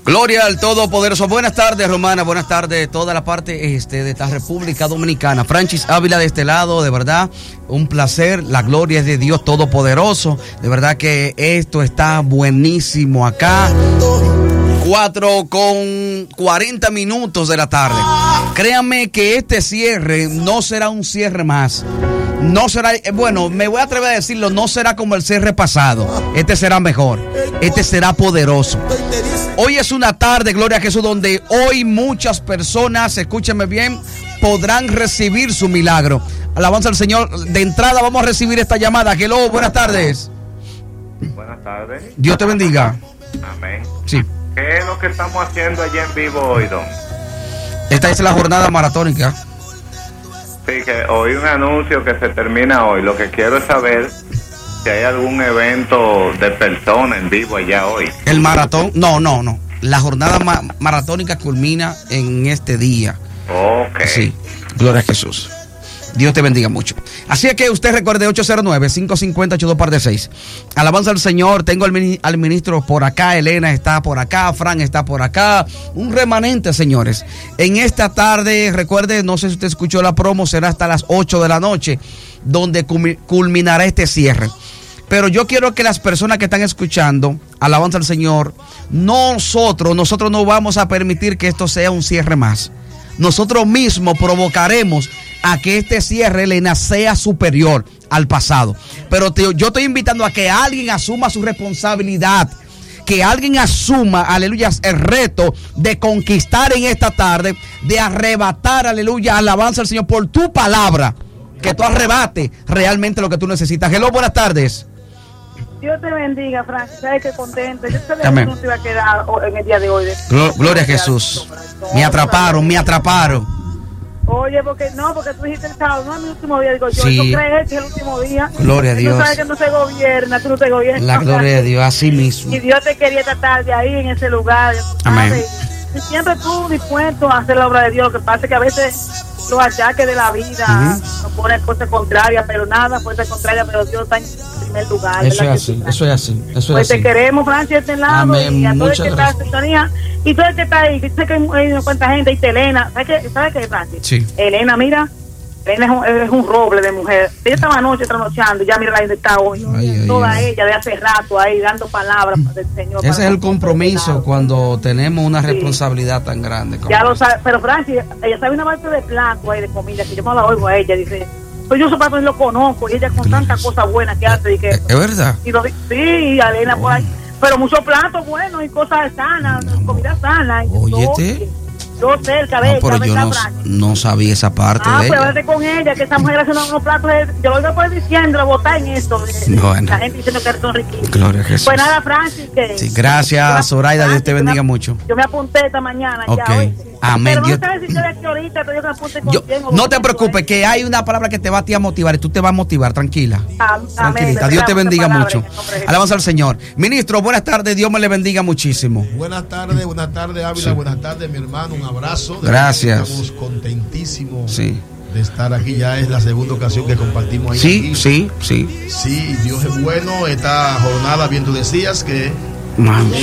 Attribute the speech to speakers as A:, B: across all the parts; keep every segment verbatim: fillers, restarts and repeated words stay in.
A: Gloria al Todopoderoso. Buenas tardes, Romana. Buenas tardes, toda la parte este de esta República Dominicana. Francis Ávila de este lado, de verdad, un placer. La gloria es de Dios Todopoderoso. De verdad que esto está buenísimo acá. Cuatro con cuarenta minutos de la tarde. Créanme que este cierre no será un cierre más. No será, bueno, me voy a atrever a decirlo, no será como el cierre pasado. Este será mejor. Este será poderoso. Hoy es una tarde, gloria a Jesús, donde hoy muchas personas, escúchenme bien, podrán recibir su milagro. Alabanza al Señor. De entrada vamos a recibir esta llamada. Hello, buenas tardes.
B: Buenas tardes.
A: Dios te bendiga.
B: Amén.
A: Sí.
B: ¿Qué es lo que estamos haciendo allí en vivo hoy, don?
A: Esta es la jornada maratónica.
B: Sí, que oí un anuncio que se termina hoy. Lo que quiero es saber si hay algún evento de personas en vivo allá hoy.
A: El maratón, no, no, no. La jornada ma- maratónica culmina en este día.
B: Ok.
A: Sí, gloria a Jesús. Dios te bendiga mucho. Así es que usted recuerde ocho cero nueve, cinco cinco cero, ocho dos par de seis. Alabanza al Señor. Tengo al, mini, al ministro por acá. Elena está por acá. Fran está por acá. Un remanente, señores. En esta tarde, recuerde, no sé si usted escuchó la promo, será hasta las ocho de la noche, donde culminará este cierre. Pero yo quiero que las personas que están escuchando, alabanza al Señor, nosotros, nosotros no vamos a permitir que esto sea un cierre más. Nosotros mismos provocaremos a que este cierre, Elena, sea superior al pasado. Pero te, yo estoy invitando a que alguien asuma su responsabilidad, que alguien asuma, aleluya, el reto de conquistar en esta tarde, de arrebatar, aleluya, alabanza al Señor por tu palabra, que tú arrebates realmente lo que tú necesitas. Hello, buenas tardes.
C: Dios te bendiga, Francis. Sabes que contento. Yo sabía que no te iba a quedar en el día de hoy.
A: Gl- Gloria a Jesús. Me atraparon, me atraparon.
C: Oye, porque no, porque tú dijiste el sábado, no es mi último día. Digo, yo,
A: Sí.
C: ¿tú crees que es el último día?
A: Gloria a Dios.
C: Tú sabes que no se gobierna, tú no te gobiernas.
A: La gloria de Dios, así mismo.
C: Y Dios te quería tratar de ahí, en ese lugar.
A: Amén.
C: Y siempre tú dispuesto a hacer la obra de Dios. Lo que pasa es que a veces los achaques de la vida uh-huh. nos ponen cosas contrarias, pero nada, cosas contrarias, pero Dios está en primer lugar.
A: Eso es así, eso es así, eso
C: pues
A: es así.
C: Te queremos, Francis, de este lado.
A: Amén.
C: Y a todo el que está
A: Gracias.
C: en sintonía. Y todo el que está ahí, que sé que hay una cuanta gente, y Elena, ¿sabes qué, ¿sabes qué, Francis?
A: Sí.
C: Elena, mira, Elena es un, es un roble de mujer. Ella estaba anoche trasnochando, ya mira la gente está hoy. Ay, toda ay, ella de hace rato ahí dando palabras del Señor.
A: Ese es el compromiso cuando tenemos una responsabilidad sí. tan grande.
C: Ya lo sabe, pero Francis, ella sabe una parte de plato ahí de comida, que yo me la oigo a ella, dice, pues yo su lo conozco, y ella con tantas cosas buenas que hace. Y que,
A: ¿Es verdad?
C: Y lo, sí, y Elena oh. por ahí. Pero muchos platos buenos y cosas sanas, no. comida sana.
A: Oye,
C: yo cerca de
A: no, pero yo no, no sabía esa parte
C: ah,
A: de
C: pues
A: ella.
C: háblate con ella, que esa mujer hace unos platos, yo lo iba por diciendo, la botar en esto.
A: Bueno.
C: La gente diciendo que son riquísimos.
A: Gloria a Jesús.
C: Pues nada, Francis. Que,
A: sí, gracias, Zoraida, Dios te bendiga
C: yo me,
A: mucho.
C: Yo me apunté esta mañana.
A: Ok,
C: ya, hoy.
A: amén.
C: Pero no sé si yo de aquí ahorita, pero yo me apunté con
A: yo,
C: quién,
A: no te preocupes, ¿eh? Que hay una palabra que te va a, ti a motivar y tú te vas a motivar, tranquila.
C: Am,
A: Tranquilita,
C: amén,
A: Dios te bendiga
C: palabra,
A: mucho. Alabanza al Señor. Ministro, buenas tardes, Dios me le bendiga muchísimo.
D: Buenas tardes, buenas tardes, Ávila, sí. Buenas tardes, mi hermano, un abrazo.
A: Gracias.
D: Estamos contentísimos
A: sí.
D: de estar aquí, ya es la segunda ocasión que compartimos ahí.
A: Sí,
D: aquí.
A: sí, sí.
D: Sí, Dios es bueno, esta jornada, bien tú decías que esto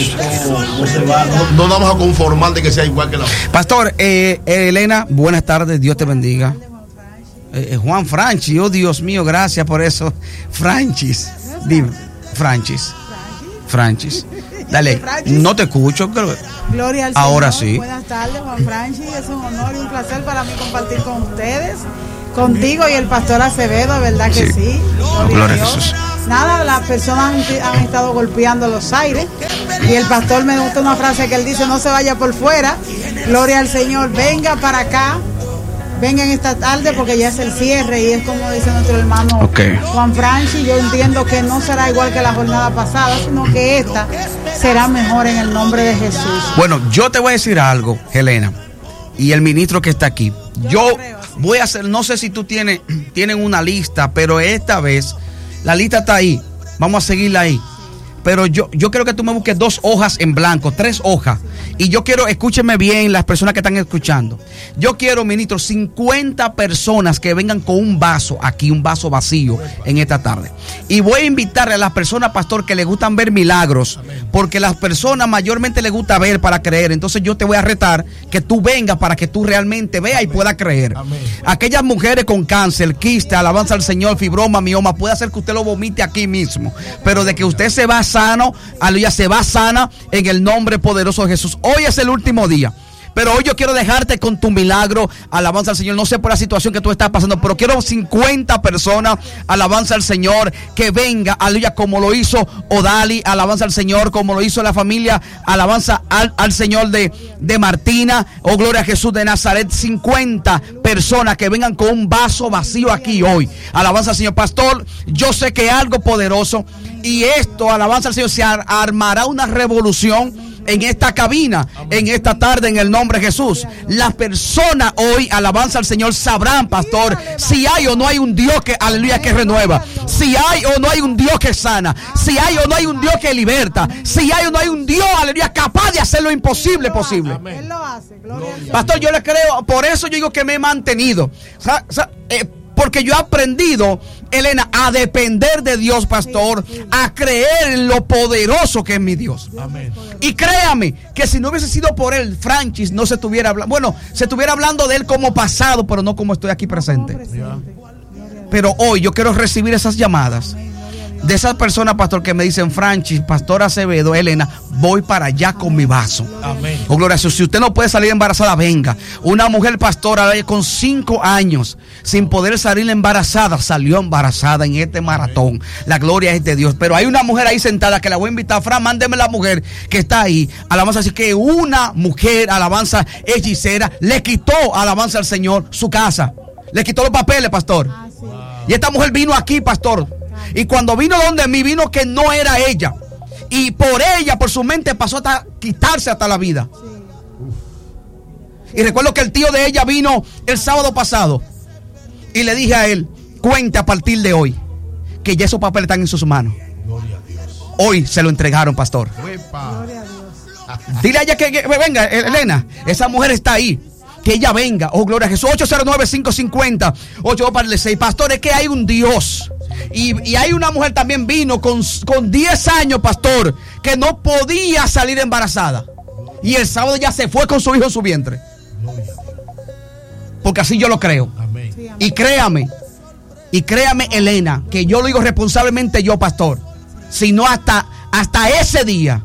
D: no, se va, no, no vamos a conformar de que sea igual que la otra.
A: Pastor, eh, eh, Elena, buenas tardes, Dios te bendiga. Eh, Juan Franchi, oh Dios mío, gracias por eso. Franchis, dime, Franchis, Franchis. Dale, no te escucho. Creo.
E: Gloria al
A: Ahora
E: Señor.
A: Sí.
E: Buenas tardes, Juan Franchi. Es un honor y un placer para mí compartir con ustedes, contigo y el pastor Acevedo, ¿verdad que sí? sí?
A: Gloria, Gloria a Jesús.
E: Nada, las personas han, han estado golpeando los aires y el pastor me gusta una frase que él dice: no se vaya por fuera. Gloria al Señor. Venga para acá. Vengan esta tarde porque ya es el cierre y es como dice nuestro hermano okay. Juan Franchi. Yo entiendo que no será igual que la jornada pasada, sino que esta será mejor en el nombre de Jesús.
A: Bueno, yo te voy a decir algo, Helena, y el ministro que está aquí. Yo voy a hacer, no sé si tú tienes, tienen una lista, pero esta vez la lista está ahí. Vamos a seguirla ahí. Pero yo, yo quiero que tú me busques dos hojas en blanco, tres hojas. Y yo quiero, escúchenme bien las personas que están escuchando. Yo quiero, ministro, cincuenta personas que vengan con un vaso aquí, un vaso vacío en esta tarde. Y voy a invitarle a las personas, pastor, que les gustan ver milagros. Porque las personas mayormente les gusta ver para creer. Entonces yo te voy a retar que tú vengas para que tú realmente veas y puedas creer. Aquellas mujeres con cáncer, quiste, alabanza al Señor, fibroma, mioma, puede hacer que usted lo vomite aquí mismo. Pero de que usted se va sano, aleluya, se va sana en el nombre poderoso de Jesús. Hoy es el último día, pero hoy yo quiero dejarte con tu milagro, alabanza al Señor. No sé por la situación que tú estás pasando, pero quiero cincuenta personas, alabanza al Señor, que venga, aleluya, como lo hizo Odali, alabanza al Señor, como lo hizo la familia, alabanza al, al Señor de, de Martina, oh gloria a Jesús de Nazaret. Cincuenta personas que vengan con un vaso vacío aquí hoy, alabanza al Señor. Pastor, yo sé que algo poderoso, y esto, alabanza al Señor, se ar- armará una revolución en esta cabina, en esta tarde, en el nombre de Jesús. Las personas hoy, alabanza al Señor, sabrán, pastor, si hay o no hay un Dios que, aleluya, que renueva, si hay o no hay un Dios que sana, si hay o no hay un Dios que liberta, si hay o no hay un Dios, aleluya, capaz de hacer lo imposible posible.
E: Él lo hace, gloria a Dios.
A: Pastor, yo le creo, por eso yo digo que me he mantenido. O sea, o sea, eh, porque yo he aprendido, Elena, a depender de Dios, pastor, a creer en lo poderoso que es mi Dios.
D: Amén.
A: Y créame que si no hubiese sido por él, Francis no se estuviera hablando. Bueno, se estuviera hablando de él como pasado, pero no como estoy aquí presente. Pero hoy yo quiero recibir esas llamadas de esas personas, pastor, que me dicen: Francis, pastor Acevedo, Elena, voy para allá con mi vaso.
D: Amén.
A: Oh, gloria a Dios. Si usted no puede salir embarazada, venga. Una mujer pastora con cinco años sin poder salir embarazada, salió embarazada en este maratón. La gloria es de Dios. Pero hay una mujer ahí sentada que la voy a invitar. Fran, mándeme la mujer que está ahí. Alabanza. Así que una mujer, alabanza, hechicera, le quitó, alabanza al Señor, su casa. Le quitó los papeles, pastor.
E: Ah, sí.
A: Y esta mujer vino aquí, pastor. Y cuando vino donde mí, vino que no era ella. Y por ella, por su mente, pasó hasta quitarse hasta la vida. Y recuerdo que el tío de ella vino el sábado pasado. Y le dije a él: cuente a partir de hoy que ya esos papeles están en sus manos.
D: Gloria a Dios.
A: Hoy se lo entregaron, pastor.
D: Uepa.
E: Gloria a Dios.
A: Dile a ella que, que venga, Elena. Esa mujer está ahí. Que ella venga. Oh, gloria a Jesús. ocho cero nueve, cinco cinco cero, ocho para el seis. Pastor, es que hay un Dios. Y, y hay una mujer también vino con, con diez años, pastor, que no podía salir embarazada. Y el sábado ya se fue con su hijo en su vientre. Porque así yo lo creo.
D: Amén.
E: Sí, amén.
A: Y créame, y créame, Elena, que yo lo digo responsablemente yo, pastor. Si no hasta, hasta ese día,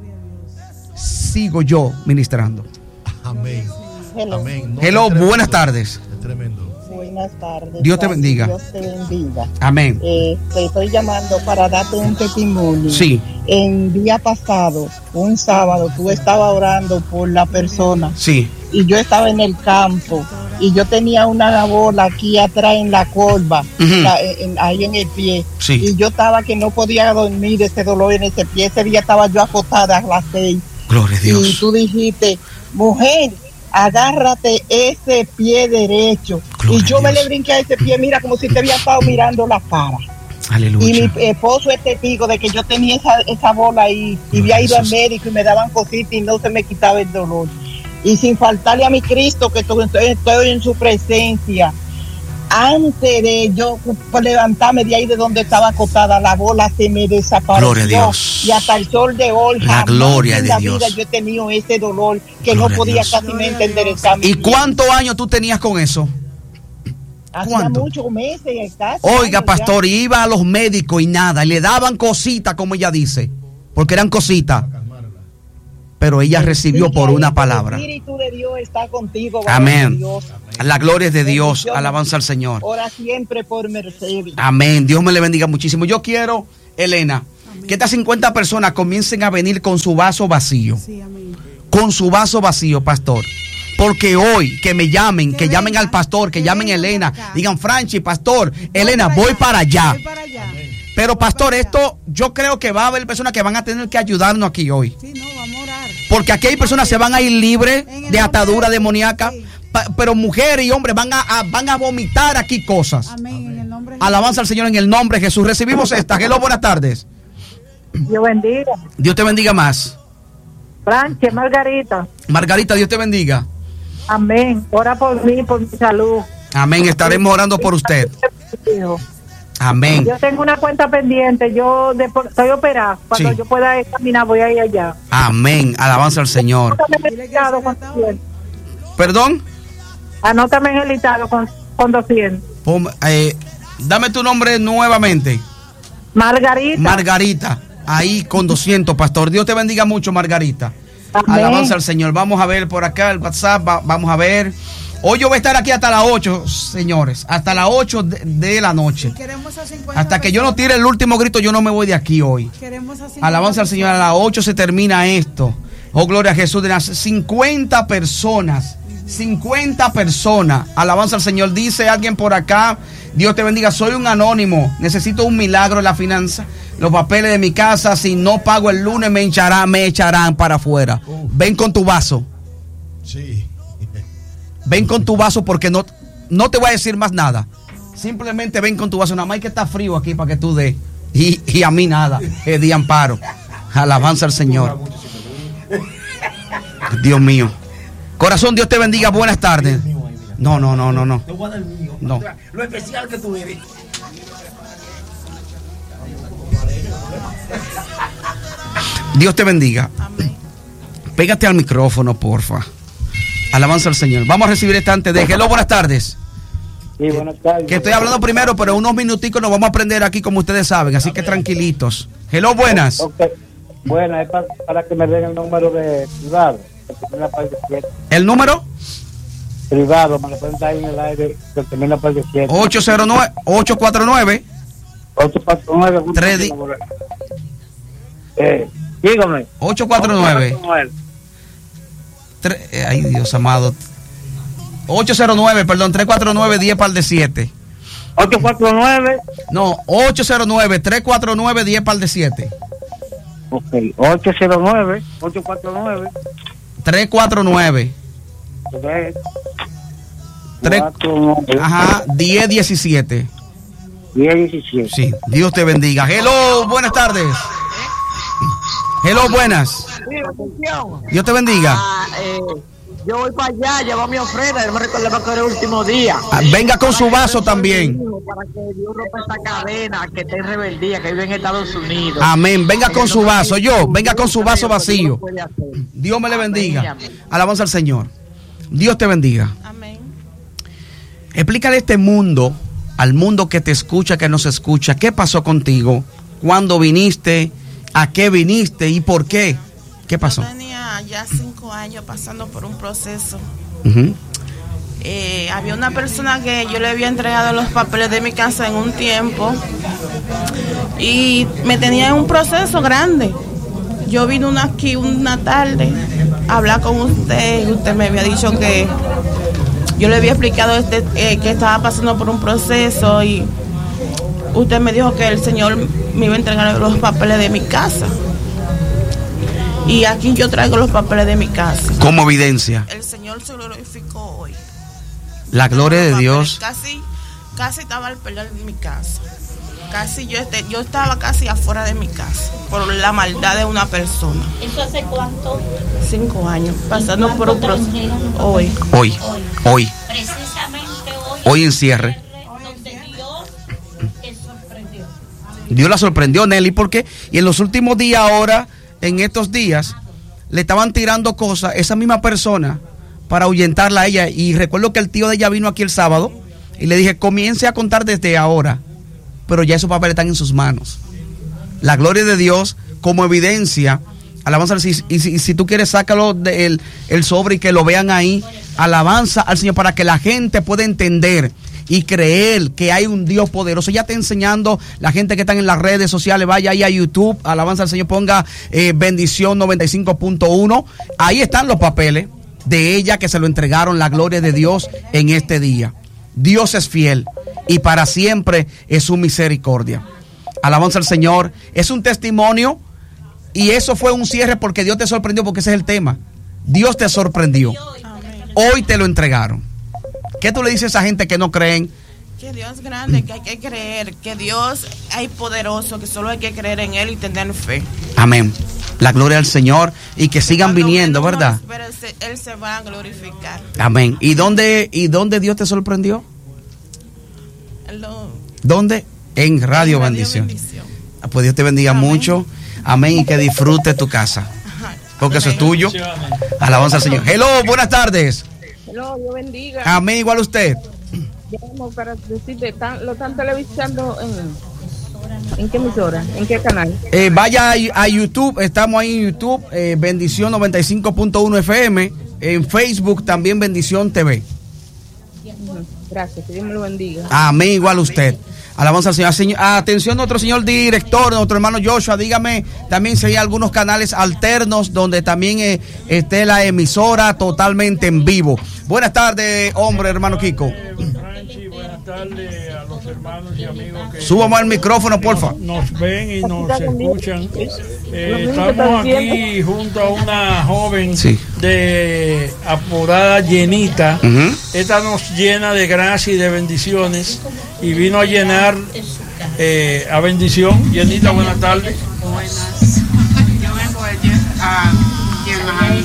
A: sigo yo ministrando.
D: Amén.
F: Hello.
D: Amén. No,
A: Hello,
D: es tremendo.
A: buenas tardes.
D: Es tremendo.
F: Buenas tardes.
A: Dios te bendiga.
F: Dios te bendiga.
A: Amén.
F: Eh, te estoy llamando para darte un testimonio.
A: Sí.
F: En día pasado, un sábado, tú estabas orando por la persona
A: Sí.
F: y yo estaba en el campo y yo tenía una bola aquí atrás en la curva,
A: Ujú.
F: la- en- ahí en el pie.
A: Sí.
F: Y yo estaba que no podía dormir ese dolor en ese pie. Ese día estaba yo acostada a las seis.
A: Gloria a
F: Y
A: Dios.
F: tú dijiste: mujer, agárrate ese pie derecho.
A: Gloria
F: y yo
A: a
F: me
A: Dios.
F: le brinqué a ese pie, mira, como si te había estado mirando la cara. Y
A: Aleluya.
F: mi esposo es testigo de que yo tenía esa, esa bola ahí y
A: Gloria
F: había
A: a
F: ido al
A: Jesús.
F: médico y me daban cositas y no se me quitaba el dolor. Y sin faltarle a mi Cristo, que estoy, estoy en su presencia, antes de yo levantarme de ahí de donde estaba acostada, la bola se me desapareció.
A: Gloria a Dios.
F: Y hasta el sol de hoy,
A: La
F: jamás
A: gloria
F: en
A: de
F: la
A: Dios.
F: vida yo he tenido ese dolor que
A: Gloria a
F: no podía
A: Dios.
F: casi enderezar mi
A: ¿Y
F: pie.
A: cuántos años tú tenías con eso?
F: Hacía
A: cuánto?
F: muchos meses. casi
A: Oiga,
F: años ya.
A: pastor, y iba a los médicos y nada, y le daban cositas, como ella dice, porque eran cositas. Pero ella recibió
F: Sí,
A: por
F: que
A: una
F: el
A: palabra.
F: Espíritu de Dios está contigo. gloria a
A: Amén.
F: Dios.
A: La gloria es de Dios.
F: Bendiciones.
A: Alabanza al Señor.
F: Ora siempre por Mercedes.
A: Amén. Dios me le bendiga muchísimo. Yo quiero, Elena, que estas cincuenta personas comiencen a venir con su vaso vacío.
E: Sí, amén.
A: Con su vaso vacío, pastor. Porque hoy que me llamen, que,
E: Que
A: llamen
E: vengan,
A: al pastor, que
E: que
A: llamen a
E: vengan
A: Elena,
E: para acá.
A: digan: Franchi, pastor, Elena, voy para allá.
E: Voy para allá.
A: Pero pastor,
E: para allá.
A: esto yo creo que va a haber personas que van a tener que ayudarnos aquí hoy.
E: Sí, no, vamos a orar.
A: Porque aquí hay personas que se van a ir libres
E: En el
A: de
E: nombre
A: atadura
E: de-
A: demoníaca.
E: sí.
A: pa- Pero mujeres y hombres van a, a- van a vomitar aquí cosas.
E: Amén. En el nombre de
A: Alabanza al Señor en el nombre de Jesús. Recibimos esta. Hello, buenas tardes.
C: Dios bendiga.
A: Dios te bendiga más.
C: Franche, Margarita.
A: Margarita, Dios te bendiga.
C: Amén. Ora por mí, por mi salud.
A: Amén. Estaremos orando por usted. Amén.
C: Yo tengo una cuenta pendiente. Yo de, estoy operada. Cuando
A: Sí.
C: yo pueda caminar, voy a ir allá.
A: Amén. Alabanza al Señor.
C: Anótame en el listado con doscientos.
A: Perdón.
C: Anótame en el listado con, con doscientos.
A: Pon- eh, dame tu nombre nuevamente.
C: Margarita.
A: Margarita. Ahí con doscientos, pastor. Dios te bendiga mucho, Margarita.
C: Amén.
A: Alabanza al Señor. Vamos a ver por acá el WhatsApp. Va- vamos a ver. Hoy yo voy a estar aquí hasta las ocho, señores. Hasta las ocho de, de la noche.
E: Queremos a cincuenta
A: Hasta que yo no tire el último grito, yo no me voy de aquí hoy.
E: Queremos a cincuenta
A: Alabanza al Señor. A las ocho se termina esto. Oh, gloria a Jesús. De las cincuenta personas. cincuenta personas. Alabanza al Señor. Dice alguien por acá. Dios te bendiga. Soy un anónimo. Necesito un milagro en la finanza. Los papeles de mi casa. Si no pago el lunes, me echarán, me echarán para afuera. Ven con tu vaso.
D: Sí.
A: Ven con tu vaso porque no, no te voy a decir más nada. Simplemente ven con tu vaso. Nada más que está frío aquí para que tú des. Y, y a mí nada. Es de amparo. Alabanza al Señor. Dios mío. Corazón, Dios te bendiga. Buenas tardes. No, no, no, no, no. No.
G: Lo especial que tú eres.
A: Dios te bendiga. Pégate al micrófono, porfa. Alabanza al Señor. Vamos a recibir esta antes de. Hello, buenas tardes.
H: Sí, buenas tardes.
A: Que estoy hablando primero, pero en unos minuticos nos vamos a aprender aquí, como ustedes saben. Así que tranquilitos. Hello, buenas.
H: Okay. Bueno, es para, para que me den el número de privado. Que termina por diecisiete.
A: ¿El número?
H: Privado, me lo pueden dar en el aire. Que termina por diecisiete.
A: ocho cero nueve, ocho cuatro nueve.
H: ocho cuatro nueve.
A: Tres di-
H: Eh, dígame.
A: ocho cuatro nueve. Tre- eh, ay, Dios amado. ocho cero nueve, perdón, tres cuatro nueve, diez par de siete.
H: ocho cuatro nueve.
A: No, ocho cero nueve, tres cuatro nueve, diez par de siete.
H: Ok, ocho cero nueve, ocho cuatro nueve.
A: tres cuatro nueve.
H: tres,
A: Tres-
H: cuatro, nueve,
A: Ajá, diez diecisiete.
H: diez, diecisiete.
A: Sí, Dios te bendiga. Hello, buenas tardes. Hello, buenas. Dios te bendiga.
F: Ah, eh, yo voy para allá, llevo mi ofrenda, yo me recordaba que era el último día.
A: Ah, venga con su vaso también.
F: Para que Dios rompa esta cadena que está en rebeldía, que vive en Estados Unidos.
A: Amén. Venga con su vaso. Yo, venga con su vaso vacío.
F: Puede hacer.
A: Dios me le
F: Amén,
A: bendiga.
F: amén.
A: Alabanza al Señor. Dios te bendiga.
E: Amén.
A: Explícale a este mundo, al mundo que te escucha, que nos escucha, qué pasó contigo, cuándo viniste, a qué viniste y por qué. ¿Qué pasó?
I: Yo tenía ya cinco años pasando por un proceso.
A: Ujú.
I: Eh, había una persona que yo le había entregado los papeles de mi casa en un tiempo y me tenía en un proceso grande. Yo vine una, aquí una tarde a hablar con usted y usted me había dicho que yo le había explicado este, eh, que estaba pasando por un proceso y usted me dijo que el Señor me iba a entregar los papeles de mi casa. Y aquí yo traigo los papeles de mi casa.
A: Como evidencia,
I: El Señor se glorificó hoy.
A: la gloria de
I: Los
A: Dios.
I: papeles, Casi, casi estaba al pelear en mi casa. Casi yo, este, yo estaba casi afuera de mi casa por la maldad de una persona.
J: ¿Eso hace cuánto?
I: Cinco años, pasando por un proceso. Hoy.
A: Hoy, hoy,
J: Precisamente hoy.
A: hoy en cierre.
J: Donde Dios te sorprendió.
A: Dios la sorprendió, Nelly, porque y en los últimos días ahora, en estos días, le estaban tirando cosas esa misma persona para ahuyentarla a ella. Y recuerdo que el tío de ella vino aquí el sábado y le dije, comience a contar desde ahora, pero ya esos papeles están en sus manos. La gloria de Dios como evidencia. Alabanza, y si, y si, y si tú quieres, sácalo del el sobre y que lo vean ahí. Alabanza al Señor para que la gente pueda entender y creer que hay un Dios poderoso. Ya está enseñando la gente que están en las redes sociales, vaya ahí a YouTube, alabanza al Señor, ponga eh, bendición noventa y cinco punto uno. Ahí están los papeles de ella que se lo entregaron, la gloria de Dios en este día. Dios es fiel y para siempre es su misericordia. Alabanza al Señor. Es un testimonio y eso fue un cierre porque Dios te sorprendió, porque ese es el tema. Dios te sorprendió. Hoy te lo entregaron. ¿Qué tú le dices a esa gente que no creen
I: Que Dios es grande, que hay que creer, que Dios es poderoso, que solo hay que creer en Él y tener fe.
A: Amén. La gloria al Señor y que sigan
I: Cuando
A: viniendo,
I: menos
A: ¿verdad?
I: Pero él se, él se va a glorificar.
A: Amén. ¿Y dónde, y dónde Dios te sorprendió?
I: Él lo-
A: ¿Dónde? En Radio,
I: en Radio
A: Bendición.
I: Bendición.
A: Ah, pues Dios te bendiga
I: Amén.
A: mucho. Amén. Y que disfrute tu casa. Porque eso es tuyo. Alabanza al Señor. Hello, buenas tardes.
K: No, Dios bendiga.
A: Amén, igual usted.
K: Llamo para decirte, ¿tan- ¿lo están televisando en, en qué emisora? ¿En qué canal?
A: Eh, vaya a, a YouTube, estamos ahí en YouTube, eh, Bendición noventa y cinco punto uno F M. En Facebook también Bendición T V.
K: Ujú. Gracias, que Dios me lo bendiga.
A: Amén, igual usted. Alabanza al Señor. Señor- Atención, nuestro señor director, nuestro hermano Joshua, dígame también si hay algunos canales alternos donde también eh, esté la emisora totalmente en vivo. Buenas tardes, hombre, hermano Kiko.
L: Franchi, buenas tardes a los hermanos y amigos que
A: Súbame al micrófono, porfa.
L: nos ven y nos escuchan. Eh, estamos aquí junto a una joven
A: Sí.
L: de apodada Llenita.
A: Ujú.
L: Esta nos llena de gracia y de bendiciones y vino a llenar eh, a bendición. Llenita, buenas tardes.
M: Buenas. Yo vengo a lle- a llenar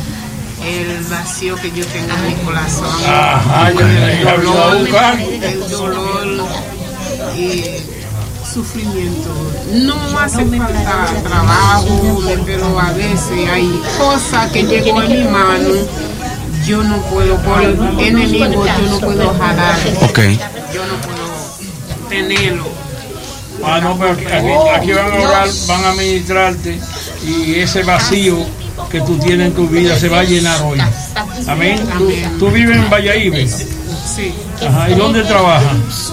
M: el vacío que yo tengo en mi corazón.
L: Ajá, yo-
M: el,
L: yo vino a
M: dolor,
L: buscar.
M: el dolor y sufrimiento. No hace falta trabajo, pero a veces hay cosas que llegó en mi mano. Yo no puedo, por el enemigo, yo no puedo jalar.
A: Ok.
M: Yo no puedo tenerlo.
L: Ah, no, pero aquí, aquí- aquí van a orar, van a ministrarte y ese vacío que tú tienes en tu vida se va a llenar hoy. Amén. Tú, tú vives en Valladolid.
M: Sí.
L: Ajá. ¿Y dónde trabajas?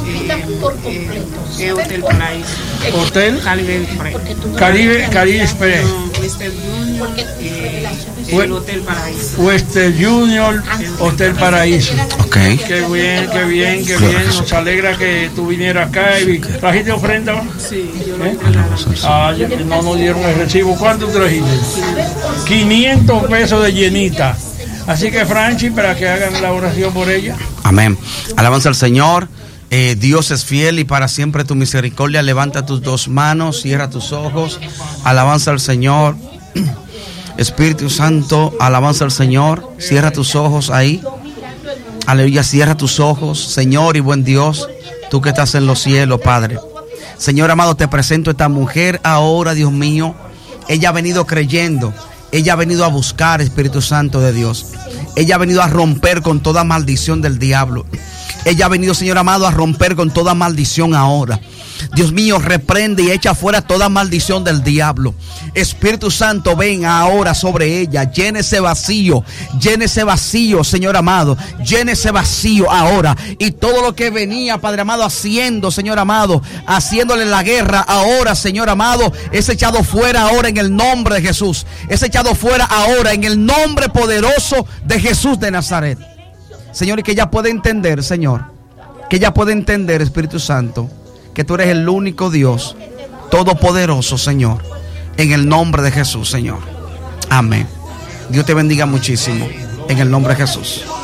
M: Eh, eh, Hotel Paraíso.
L: Hotel
M: Caribe Express.
L: Caribe, Caribe Express.
M: No, Western Junior, eh,
L: We-
M: el Hotel Paraíso.
L: Western Junior, Hotel Paraíso.
A: Ok.
L: Qué bien, qué bien, qué bien. Nos alegra que tú vinieras acá y vi- trajiste ofrenda.
M: Sí, yo lo
L: ¿Eh?
M: entregué.
L: Ah, ya- no nos dieron el recibo. ¿Cuánto trajiste? quinientos pesos de llenita. Así que Franchi, para que hagan la oración por ella.
A: Amén. Alabanza al Señor. Eh, Dios es fiel y para siempre tu misericordia. Levanta tus dos manos, cierra tus ojos. Alabanza al Señor. Espíritu Santo, alabanza al Señor. Cierra tus ojos ahí. Aleluya, cierra tus ojos. Señor y buen Dios, tú que estás en los cielos, Padre. Señor amado, te presento a esta mujer ahora, Dios mío. Ella ha venido creyendo. Ella ha venido a buscar, Espíritu Santo de Dios. Ella ha venido a romper con toda maldición del diablo. Ella ha venido, Señor amado, a romper con toda maldición ahora. Dios mío, reprende y echa fuera toda maldición del diablo. Espíritu Santo, ven ahora sobre ella. Llena ese vacío. Llena ese vacío, Señor amado. Llena ese vacío ahora. Y todo lo que venía, Padre amado, haciendo, Señor amado, haciéndole la guerra ahora, Señor amado, es echado fuera ahora en el nombre de Jesús. Es echado fuera ahora en el nombre poderoso de Jesús de Nazaret. Señor, y que ella pueda entender, Señor, que ella pueda entender, Espíritu Santo, que tú eres el único Dios todopoderoso, Señor, en el nombre de Jesús, Señor. Amén. Dios te bendiga muchísimo, en el nombre de Jesús.